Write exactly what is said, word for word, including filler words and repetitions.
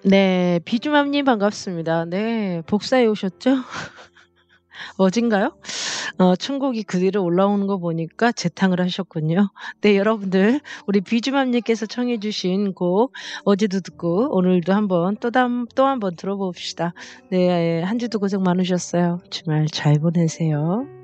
네. 비주맘님 반갑습니다. 네. 복사해 오셨죠? 어젠가요? 어 천국이 그 위로 올라오는 거 보니까 재탕을 하셨군요. 네 여러분들 우리 비주맘님께서 청해 주신 곡 어제도 듣고 오늘도 한번 또 담 또 한번 들어봅시다. 네. 한 주도 고생 많으셨어요. 주말 잘 보내세요.